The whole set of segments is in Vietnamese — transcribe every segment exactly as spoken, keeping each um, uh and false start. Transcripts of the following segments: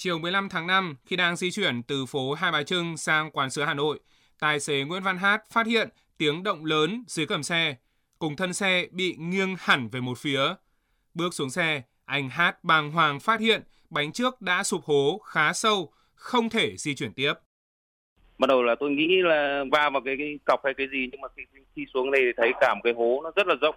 Chiều mười lăm tháng năm, khi đang di chuyển từ phố Hai Bà Trưng sang Quán Sứ Hà Nội, tài xế Nguyễn Văn Hát phát hiện tiếng động lớn dưới gầm xe, cùng thân xe bị nghiêng hẳn về một phía. Bước xuống xe, anh Hát bàng hoàng phát hiện bánh trước đã sụp hố khá sâu, không thể di chuyển tiếp. Ban đầu là tôi nghĩ là va vào cái, cái cọc hay cái gì, nhưng mà khi, khi xuống đây thì thấy cả một cái hố nó rất là rộng.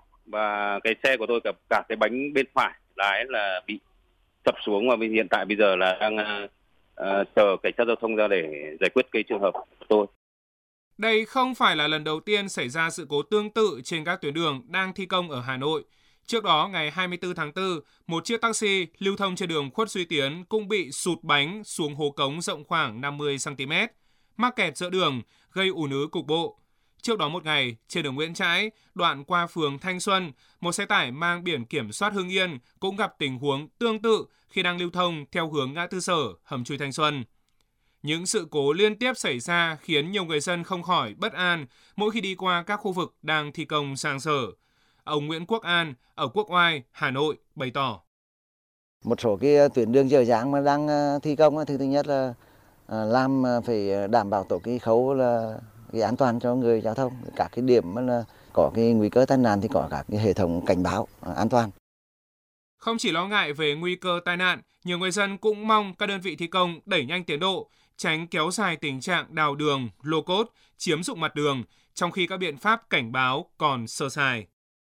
Và cái xe của tôi cả, cả cái bánh bên phải lái là bị sập xuống, và hiện tại bây giờ là đang uh, chờ cảnh sát giao thông ra để giải quyết cái trường hợp của tôi. Đây không phải là lần đầu tiên xảy ra sự cố tương tự trên các tuyến đường đang thi công ở Hà Nội. Trước đó, ngày hai mươi tư tháng tư, một chiếc taxi lưu thông trên đường Khuất Duy Tiến cũng bị sụt bánh xuống hố cống rộng khoảng năm mươi xăng ti mét, mắc kẹt giữa đường, gây ùn ứ cục bộ. Trước đó một ngày, trên đường Nguyễn Trãi, đoạn qua phường Thanh Xuân, một xe tải mang biển kiểm soát Hưng Yên cũng gặp tình huống tương tự khi đang lưu thông theo hướng ngã tư Sở, hầm chui Thanh Xuân. Những sự cố liên tiếp xảy ra khiến nhiều người dân không khỏi bất an mỗi khi đi qua các khu vực đang thi công sang sở. Ông Nguyễn Quốc An ở Quốc Oai, Hà Nội bày tỏ. Một số cái tuyến đường dở dáng mà đang thi công thì thứ nhất là làm phải đảm bảo tổ cái khâu là cái an toàn cho người giao thông. Các cái điểm mà là có cái nguy cơ tai nạn thì có các cái hệ thống cảnh báo an toàn. Không chỉ lo ngại về nguy cơ tai nạn, nhiều người dân cũng mong các đơn vị thi công đẩy nhanh tiến độ, tránh kéo dài tình trạng đào đường, lô cốt, chiếm dụng mặt đường, trong khi các biện pháp cảnh báo còn sơ sài.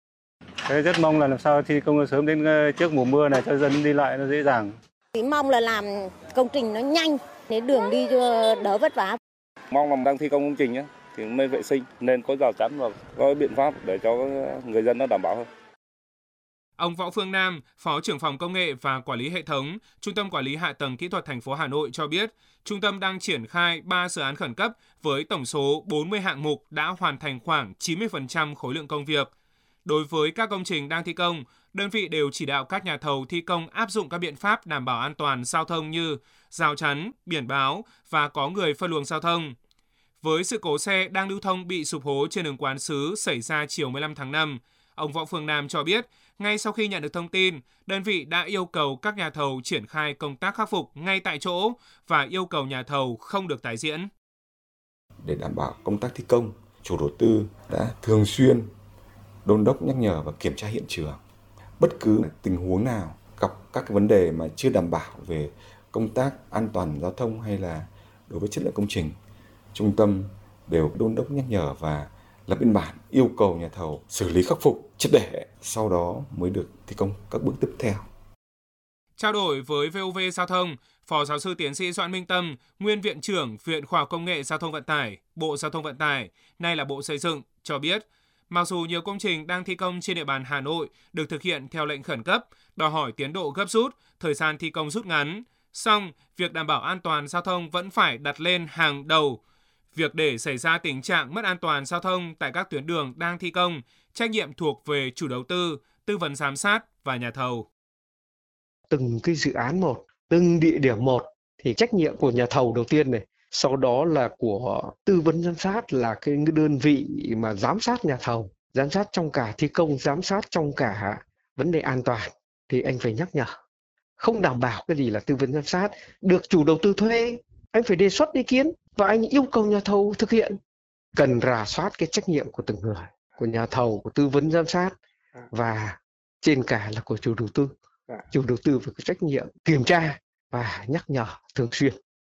Tôi rất mong là làm sao thi công sớm đến trước mùa mưa này cho dân đi lại nó dễ dàng. Mong là làm công trình nó nhanh, để đường đi cho đỡ vất vả. Mong là đang thi công công trình ấy, thì nên vệ sinh, nên có rào chắn và có biện pháp để cho người dân nó đảm bảo hơn. Ông Võ Phương Nam, Phó trưởng phòng công nghệ và quản lý hệ thống, Trung tâm Quản lý Hạ tầng Kỹ thuật thành phố Hà Nội cho biết, trung tâm đang triển khai ba dự án khẩn cấp với tổng số bốn mươi hạng mục đã hoàn thành khoảng chín mươi phần trăm khối lượng công việc. Đối với các công trình đang thi công, đơn vị đều chỉ đạo các nhà thầu thi công áp dụng các biện pháp đảm bảo an toàn giao thông như rào chắn, biển báo và có người phân luồng giao thông. Với sự cố xe đang lưu thông bị sụp hố trên đường Quán Sứ xảy ra chiều mười lăm tháng năm, ông Võ Phương Nam cho biết, ngay sau khi nhận được thông tin, đơn vị đã yêu cầu các nhà thầu triển khai công tác khắc phục ngay tại chỗ và yêu cầu nhà thầu không được tái diễn. Để đảm bảo công tác thi công, chủ đầu tư đã thường xuyên đôn đốc nhắc nhở và kiểm tra hiện trường. Bất cứ tình huống nào gặp các cái vấn đề mà chưa đảm bảo về công tác an toàn giao thông hay là đối với chất lượng công trình, trung tâm đều đôn đốc nhắc nhở và lập biên bản yêu cầu nhà thầu xử lý khắc phục triệt để, sau đó mới được thi công các bước tiếp theo. Trao đổi với vê o vê Giao thông, Phó giáo sư tiến sĩ Doãn Minh Tâm, nguyên Viện trưởng Viện Khoa học Công nghệ Giao thông Vận tải, Bộ Giao thông Vận tải, nay là Bộ Xây dựng, cho biết, mặc dù nhiều công trình đang thi công trên địa bàn Hà Nội được thực hiện theo lệnh khẩn cấp, đòi hỏi tiến độ gấp rút, thời gian thi công rút ngắn, song việc đảm bảo an toàn giao thông vẫn phải đặt lên hàng đầu. Việc để xảy ra tình trạng mất an toàn giao thông tại các tuyến đường đang thi công, trách nhiệm thuộc về chủ đầu tư, tư vấn giám sát và nhà thầu. Từng cái dự án một, từng địa điểm một thì trách nhiệm của nhà thầu đầu tiên này, sau đó là của tư vấn giám sát là cái đơn vị mà giám sát nhà thầu, giám sát trong cả thi công, giám sát trong cả vấn đề an toàn thì anh phải nhắc nhở. Không đảm bảo cái gì là tư vấn giám sát, được chủ đầu tư thuê, anh phải đề xuất ý kiến và anh yêu cầu nhà thầu thực hiện. Cần rà soát cái trách nhiệm của từng người, của nhà thầu, của tư vấn giám sát và trên cả là của chủ đầu tư. Chủ đầu tư phải có trách nhiệm kiểm tra và nhắc nhở thường xuyên.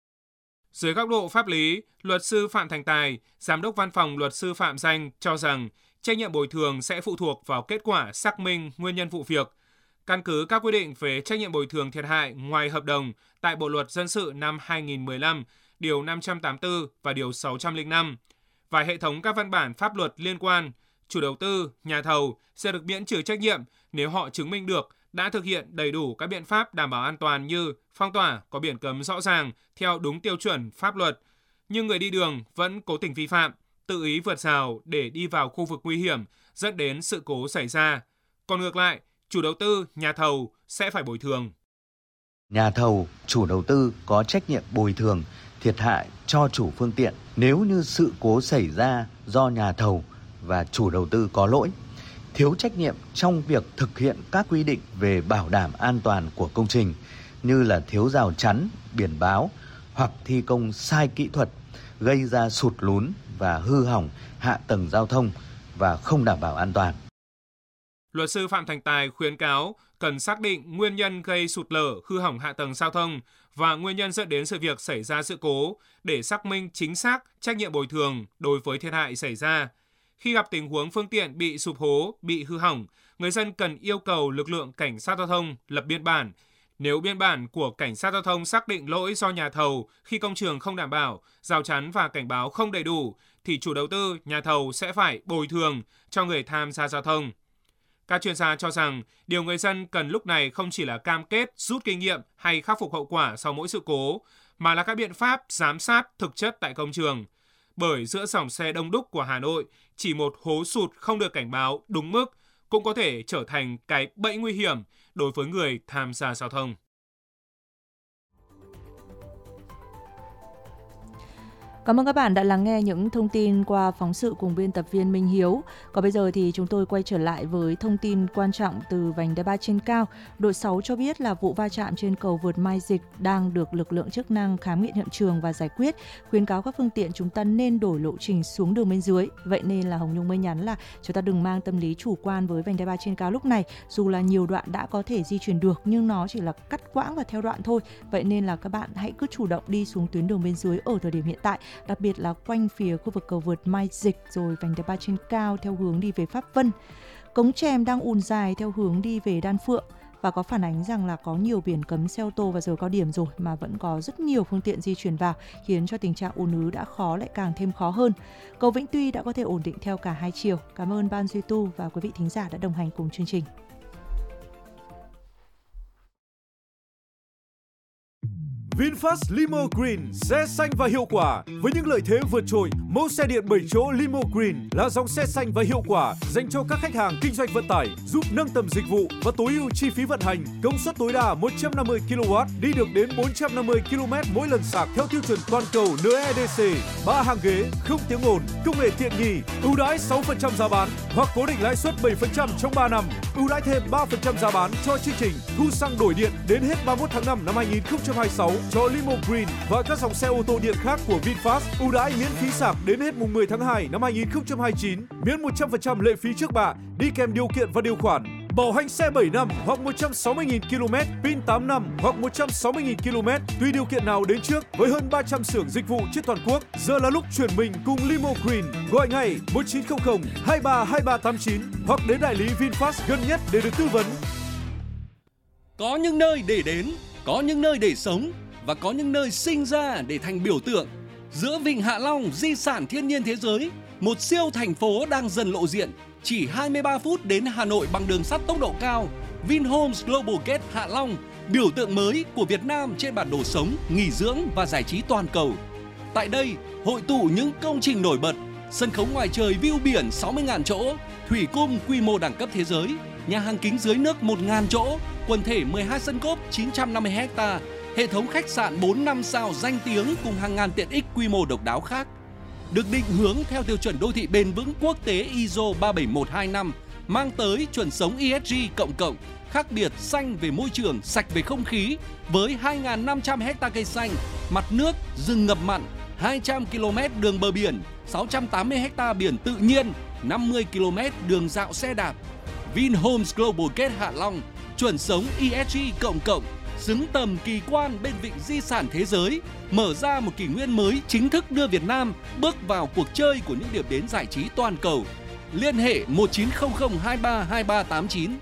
Dưới góc độ pháp lý, luật sư Phạm Thành Tài, Giám đốc Văn phòng Luật sư Phạm Danh cho rằng trách nhiệm bồi thường sẽ phụ thuộc vào kết quả xác minh nguyên nhân vụ việc. Căn cứ các quy định về trách nhiệm bồi thường thiệt hại ngoài hợp đồng tại Bộ Luật Dân sự năm hai nghìn không trăm mười lăm, Điều năm trăm tám mươi tư và Điều sáu trăm lẻ năm và hệ thống các văn bản pháp luật liên quan, chủ đầu tư, nhà thầu sẽ được miễn trừ trách nhiệm nếu họ chứng minh được đã thực hiện đầy đủ các biện pháp đảm bảo an toàn như phong tỏa có biển cấm rõ ràng theo đúng tiêu chuẩn pháp luật, nhưng người đi đường vẫn cố tình vi phạm, tự ý vượt rào để đi vào khu vực nguy hiểm dẫn đến sự cố xảy ra. Còn ngược lại, chủ đầu tư, nhà thầu sẽ phải bồi thường. Nhà thầu, chủ đầu tư có trách nhiệm bồi thường thiệt hại cho chủ phương tiện nếu như sự cố xảy ra do nhà thầu và chủ đầu tư có lỗi, thiếu trách nhiệm trong việc thực hiện các quy định về bảo đảm an toàn của công trình, như là thiếu rào chắn, biển báo hoặc thi công sai kỹ thuật, gây ra sụt lún và hư hỏng hạ tầng giao thông và không đảm bảo an toàn. Luật sư Phạm Thành Tài khuyến cáo cần xác định nguyên nhân gây sụt lở, hư hỏng hạ tầng giao thông và nguyên nhân dẫn đến sự việc xảy ra sự cố để xác minh chính xác trách nhiệm bồi thường đối với thiệt hại xảy ra. Khi gặp tình huống phương tiện bị sụp hố, bị hư hỏng, người dân cần yêu cầu lực lượng cảnh sát giao thông lập biên bản. Nếu biên bản của cảnh sát giao thông xác định lỗi do nhà thầu khi công trường không đảm bảo, rào chắn và cảnh báo không đầy đủ, thì chủ đầu tư, nhà thầu sẽ phải bồi thường cho người tham gia giao thông. Các chuyên gia cho rằng điều người dân cần lúc này không chỉ là cam kết rút kinh nghiệm hay khắc phục hậu quả sau mỗi sự cố, mà là các biện pháp giám sát thực chất tại công trường. Bởi giữa dòng xe đông đúc của Hà Nội, chỉ một hố sụt không được cảnh báo đúng mức cũng có thể trở thành cái bẫy nguy hiểm đối với người tham gia giao thông. Cảm ơn các bạn đã lắng nghe những thông tin qua phóng sự cùng biên tập viên Minh Hiếu. Còn bây giờ thì chúng tôi quay trở lại với thông tin quan trọng từ vành đai ba trên cao. Đội sáu cho biết là vụ va chạm trên cầu vượt Mai Dịch đang được lực lượng chức năng khám nghiệm hiện trường và giải quyết. Khuyến cáo các phương tiện chúng ta nên đổi lộ trình xuống đường bên dưới. Vậy nên là Hồng Nhung mới nhắn là chúng ta đừng mang tâm lý chủ quan với vành đai ba trên cao lúc này. Dù là nhiều đoạn đã có thể di chuyển được nhưng nó chỉ là cắt quãng và theo đoạn thôi. Vậy nên là các bạn hãy cứ chủ động đi xuống tuyến đường bên dưới ở thời điểm hiện tại. Đặc biệt là quanh phía khu vực cầu vượt Mai Dịch rồi vành đai ba trên cao theo hướng đi về Pháp Vân. Cống Chèm đang ùn dài theo hướng đi về Đan Phượng và có phản ánh rằng là có nhiều biển cấm xe ô tô vào giờ cao điểm rồi mà vẫn có rất nhiều phương tiện di chuyển vào, khiến cho tình trạng ùn ứ đã khó lại càng thêm khó hơn. Cầu Vĩnh Tuy đã có thể ổn định theo cả hai chiều. Cảm ơn ban duy tu và quý vị thính giả đã đồng hành cùng chương trình. VinFast Limo Green, xe xanh và hiệu quả. Với những lợi thế vượt trội, mẫu xe điện bảy chỗ Limo Green là dòng xe xanh và hiệu quả dành cho các khách hàng kinh doanh vận tải, giúp nâng tầm dịch vụ và tối ưu chi phí vận hành. Công suất tối đa một trăm năm mươi ki lô oát, đi được đến bốn trăm năm mươi ki lô mét mỗi lần sạc theo tiêu chuẩn toàn cầu en e đê xê. ba hàng ghế, không tiếng ồn, công nghệ tiện nghi, ưu đãi sáu phần trăm giá bán hoặc cố định lãi suất bảy phần trăm trong ba năm, ưu đãi thêm ba phần trăm giá bán cho chương trình thu xăng đổi điện đến hết ba mươi mốt tháng năm năm hai nghìn không trăm hai mươi sáu. Cho Limo Green và các dòng xe ô tô điện khác của VinFast, ưu đãi miễn phí sạc đến hết mùng mười tháng hai năm hai nghìn không trăm hai mươi chín, miễn một trăm phần trăm lệ phí trước bạ, đi kèm điều kiện và điều khoản. Bảo hành xe bảy năm hoặc một trăm sáu mươi nghìn ki lô mét, pin tám năm hoặc một trăm sáu mươi nghìn ki lô mét, tùy điều kiện nào đến trước, với hơn ba trăm xưởng dịch vụ trên toàn quốc. Giờ là lúc chuyển mình cùng Limo Green. Gọi ngay một chín không không hai ba hai ba tám chín hoặc đến đại lý VinFast gần nhất để được tư vấn. Có những nơi để đến, có những nơi để sống và có những nơi sinh ra để thành biểu tượng. Giữa Vịnh Hạ Long, di sản thiên nhiên thế giới, một siêu thành phố đang dần lộ diện. Chỉ hai mươi ba phút đến Hà Nội bằng đường sắt tốc độ cao. Vinhomes Global Gate Hạ Long, biểu tượng mới của Việt Nam trên bản đồ sống, nghỉ dưỡng và giải trí toàn cầu. Tại đây, hội tụ những công trình nổi bật, sân khấu ngoài trời view biển sáu mươi nghìn chỗ, thủy cung quy mô đẳng cấp thế giới, nhà hàng kính dưới nước một nghìn chỗ, quần thể mười hai sân golf chín trăm năm mươi héc ta, hệ thống khách sạn bốn năm sao danh tiếng cùng hàng ngàn tiện ích quy mô độc đáo khác. Được định hướng theo tiêu chuẩn đô thị bền vững quốc tế i ét o ba bảy một hai năm, mang tới chuẩn sống e ét giê cộng cộng, khác biệt xanh về môi trường, sạch về không khí, với hai nghìn năm trăm héc ta cây xanh, mặt nước, rừng ngập mặn, hai trăm ki lô mét đường bờ biển, sáu trăm tám mươi héc ta biển tự nhiên, năm mươi ki lô mét đường dạo xe đạp. Vinhomes Global Gate Hạ Long, chuẩn sống e ét giê cộng cộng, xứng tầm kỳ quan bên vịnh di sản thế giới, mở ra một kỷ nguyên mới chính thức đưa Việt Nam bước vào cuộc chơi của những điểm đến giải trí toàn cầu. Liên hệ một chín không không hai ba hai ba tám chín.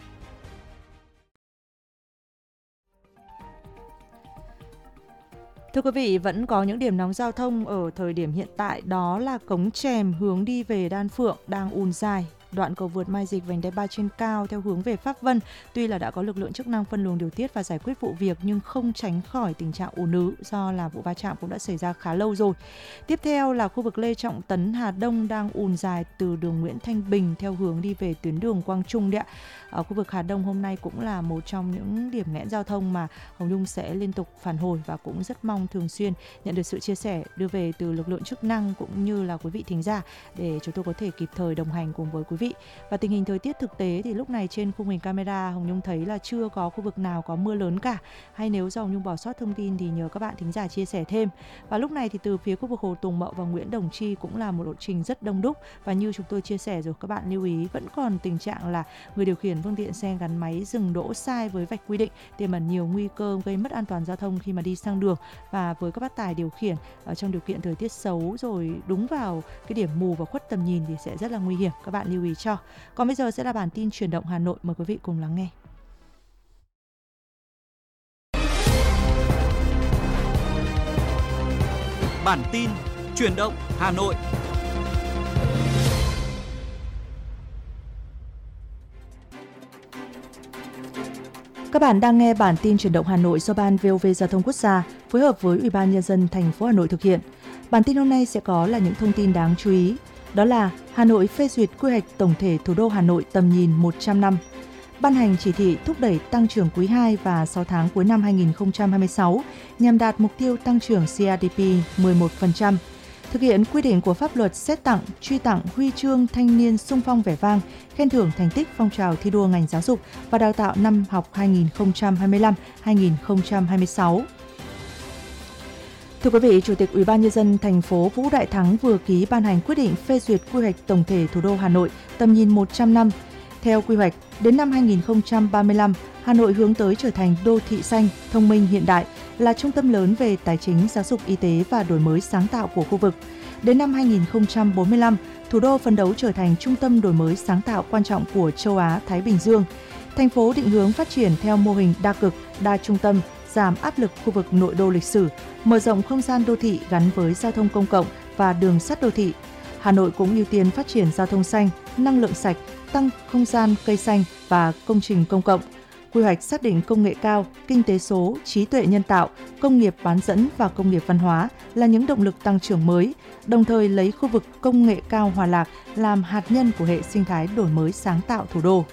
Thưa quý vị, vẫn có những điểm nóng giao thông ở thời điểm hiện tại, đó là Cống Chèm hướng đi về Đan Phượng đang ùn dài. Đoạn cầu vượt Mai Dịch vành đai ba trên cao theo hướng về Pháp Vân, tuy là đã có lực lượng chức năng phân luồng điều tiết và giải quyết vụ việc nhưng không tránh khỏi tình trạng ùn ứ do là vụ va chạm cũng đã xảy ra khá lâu rồi. Tiếp theo là khu vực Lê Trọng Tấn Hà Đông đang ùn dài từ đường Nguyễn Thanh Bình theo hướng đi về tuyến đường Quang Trung đấy ạ. Ở khu vực Hà Đông hôm nay cũng là một trong những điểm nghẽn giao thông mà Hồng Nhung sẽ liên tục phản hồi và cũng rất mong thường xuyên nhận được sự chia sẻ đưa về từ lực lượng chức năng cũng như là quý vị thính giả để chúng tôi có thể kịp thời đồng hành cùng với quý vị vị. Và tình hình thời tiết thực tế thì lúc này trên khung hình camera Hồng Nhung thấy là chưa có khu vực nào có mưa lớn cả. Hay nếu do Hồng Nhung bỏ sót thông tin thì nhờ các bạn thính giả chia sẻ thêm. Và lúc này thì từ phía khu vực Hồ Tùng Mậu và Nguyễn Đồng Chi cũng là một lộ trình rất đông đúc. Và như chúng tôi chia sẻ rồi, các bạn lưu ý vẫn còn tình trạng là người điều khiển phương tiện xe gắn máy dừng đỗ sai với vạch quy định, tiềm ẩn nhiều nguy cơ gây mất an toàn giao thông khi mà đi sang đường. Và với các bác tài điều khiển ở trong điều kiện thời tiết xấu rồi đúng vào cái điểm mù và khuất tầm nhìn thì sẽ rất là nguy hiểm, các bạn lưu ý cho. Còn bây giờ sẽ là bản tin chuyển động Hà Nội, mời quý vị cùng lắng nghe. Bản tin chuyển động Hà Nội. Các bạn đang nghe bản tin chuyển động Hà Nội do Ban vê o vê Giao thông Quốc gia phối hợp với Ủy ban Nhân dân thành phố Hà Nội thực hiện. Bản tin hôm nay sẽ có là những thông tin đáng chú ý. Đó là Hà Nội phê duyệt quy hoạch tổng thể thủ đô Hà Nội tầm nhìn một trăm năm. Ban hành chỉ thị thúc đẩy tăng trưởng quý hai và sáu tháng cuối năm hai không hai sáu nhằm đạt mục tiêu tăng trưởng xê a đê pê mười một phần trăm. Thực hiện quy định của pháp luật xét tặng, truy tặng huy chương thanh niên xung phong vẻ vang, khen thưởng thành tích phong trào thi đua ngành giáo dục và đào tạo năm học hai không hai lăm hai không hai sáu. Thưa quý vị, Chủ tịch Ủy ban Nhân dân thành phố Vũ Đại Thắng vừa ký ban hành quyết định phê duyệt quy hoạch tổng thể thủ đô Hà Nội tầm nhìn một trăm năm. Theo quy hoạch, đến năm hai không ba lăm, Hà Nội hướng tới trở thành đô thị xanh, thông minh hiện đại, là trung tâm lớn về tài chính, giáo dục, y tế và đổi mới sáng tạo của khu vực. Đến năm hai không bốn lăm, thủ đô phấn đấu trở thành trung tâm đổi mới sáng tạo quan trọng của châu Á, Thái Bình Dương. Thành phố định hướng phát triển theo mô hình đa cực, đa trung tâm, giảm áp lực khu vực nội đô lịch sử, mở rộng không gian đô thị gắn với giao thông công cộng và đường sắt đô thị. Hà Nội cũng ưu tiên phát triển giao thông xanh, năng lượng sạch, tăng không gian cây xanh và công trình công cộng. Quy hoạch xác định công nghệ cao, kinh tế số, trí tuệ nhân tạo, công nghiệp bán dẫn và công nghiệp văn hóa là những động lực tăng trưởng mới, đồng thời lấy khu vực công nghệ cao Hòa Lạc làm hạt nhân của hệ sinh thái đổi mới sáng tạo thủ đô.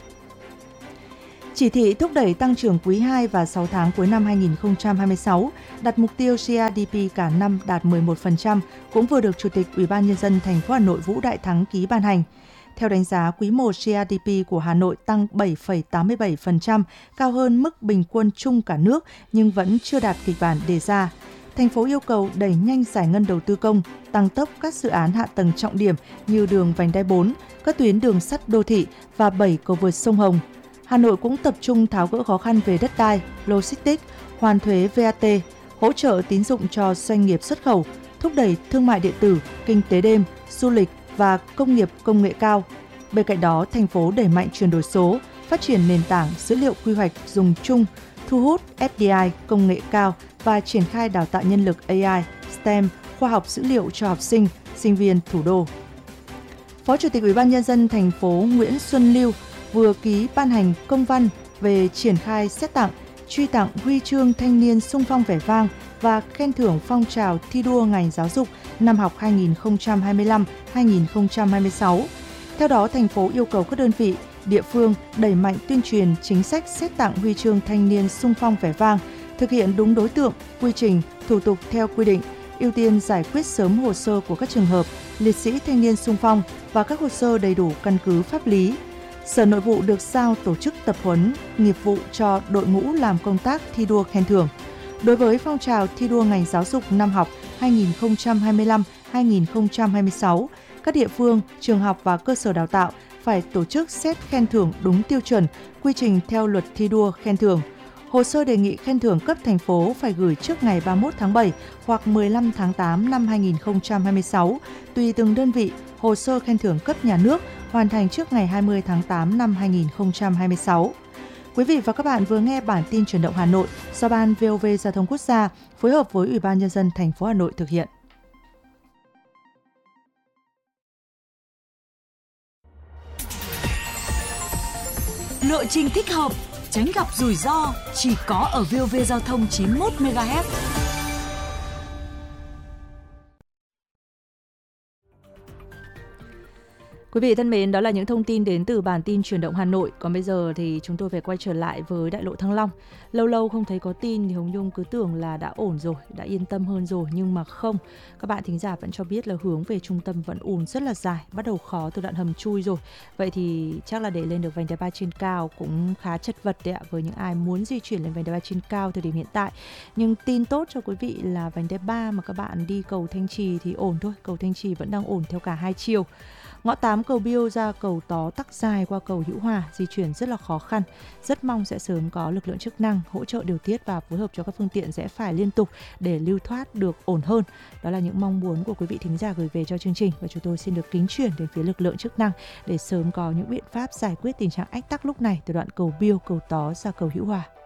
Chỉ thị thúc đẩy tăng trưởng quý hai và sáu tháng cuối năm hai không hai sáu, đặt mục tiêu xê a đê pê cả năm đạt mười một phần trăm, cũng vừa được Chủ tịch Ủy ban Nhân dân thành phố Hà Nội Vũ Đại Thắng ký ban hành. Theo đánh giá, quý một xê a đê pê của Hà Nội tăng bảy phẩy tám mươi bảy phần trăm, cao hơn mức bình quân chung cả nước nhưng vẫn chưa đạt kịch bản đề ra. Thành phố yêu cầu đẩy nhanh giải ngân đầu tư công, tăng tốc các dự án hạ tầng trọng điểm như đường vành đai bốn, các tuyến đường sắt đô thị và bảy cầu vượt sông Hồng. Hà Nội cũng tập trung tháo gỡ khó khăn về đất đai, logistics, hoàn thuế vê a tê, hỗ trợ tín dụng cho doanh nghiệp xuất khẩu, thúc đẩy thương mại điện tử, kinh tế đêm, du lịch và công nghiệp công nghệ cao. Bên cạnh đó, thành phố đẩy mạnh chuyển đổi số, phát triển nền tảng dữ liệu quy hoạch dùng chung, thu hút ép đê i công nghệ cao và triển khai đào tạo nhân lực a i, STEM, khoa học dữ liệu cho học sinh, sinh viên thủ đô. Phó Chủ tịch Ủy ban Nhân dân thành phố Nguyễn Xuân Lưu vừa ký ban hành công văn về triển khai xét tặng, truy tặng huy chương thanh niên xung phong vẻ vang và khen thưởng phong trào thi đua ngành giáo dục năm học hai không hai lăm hai không hai sáu. Theo đó, thành phố yêu cầu các đơn vị, địa phương đẩy mạnh tuyên truyền chính sách xét tặng huy chương thanh niên xung phong vẻ vang, thực hiện đúng đối tượng, quy trình, thủ tục theo quy định, ưu tiên giải quyết sớm hồ sơ của các trường hợp liệt sĩ thanh niên xung phong và các hồ sơ đầy đủ căn cứ pháp lý. Sở Nội vụ được giao tổ chức tập huấn nghiệp vụ cho đội ngũ làm công tác thi đua khen thưởng. Đối với phong trào thi đua ngành giáo dục năm học hai không hai lăm hai không hai sáu, các địa phương, trường học và cơ sở đào tạo phải tổ chức xét khen thưởng đúng tiêu chuẩn, quy trình theo luật thi đua khen thưởng. Hồ sơ đề nghị khen thưởng cấp thành phố phải gửi trước ngày ba mươi mốt tháng bảy hoặc mười lăm tháng tám năm hai không hai sáu, tùy từng đơn vị. Hồ sơ khen thưởng cấp nhà nước hoàn thành trước ngày hai mươi tháng tám năm hai không hai sáu. Quý vị và các bạn vừa nghe bản tin chuyển động Hà Nội do Ban vê o vê Giao thông Quốc gia phối hợp với Ủy ban Nhân dân thành phố Hà Nội thực hiện. Lộ trình thích hợp, tránh gặp rủi ro chỉ có ở vê o vê Giao thông chín mươi mốt mê ga héc. Quý vị thân mến, đó là những thông tin đến từ bản tin Chuyển động Hà Nội. Còn bây giờ thì chúng tôi phải quay trở lại với đại lộ Thăng Long. Lâu lâu không thấy có tin thì Hồng Nhung cứ tưởng là đã ổn rồi, đã yên tâm hơn rồi, nhưng mà không. Các bạn thính giả vẫn cho biết là hướng về trung tâm vẫn ùn rất là dài, bắt đầu khó từ đoạn hầm chui rồi. Vậy thì chắc là để lên được vành đai ba trên cao cũng khá chật vật đấy ạ, với những ai muốn di chuyển lên vành đai ba trên cao thời điểm hiện tại. Nhưng tin tốt cho quý vị là vành đai ba mà các bạn đi cầu Thanh Trì thì ổn thôi, cầu Thanh Trì vẫn đang ổn theo cả hai chiều. Ngõ tám cầu Biêu ra cầu Tó tắc dài qua cầu Hữu Hòa, di chuyển rất là khó khăn. Rất mong sẽ sớm có lực lượng chức năng hỗ trợ điều tiết và phối hợp cho các phương tiện rẽ phải liên tục để lưu thoát được ổn hơn. Đó là những mong muốn của quý vị thính giả gửi về cho chương trình, và chúng tôi xin được kính chuyển đến phía lực lượng chức năng để sớm có những biện pháp giải quyết tình trạng ách tắc lúc này từ đoạn cầu Biêu, cầu Tó ra cầu Hữu Hòa.